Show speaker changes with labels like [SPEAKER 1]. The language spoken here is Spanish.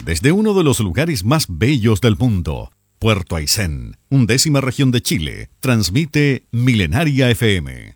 [SPEAKER 1] Desde uno de los lugares más bellos del mundo, Puerto Aysén, 11ª región de Chile, transmite Milenaria FM.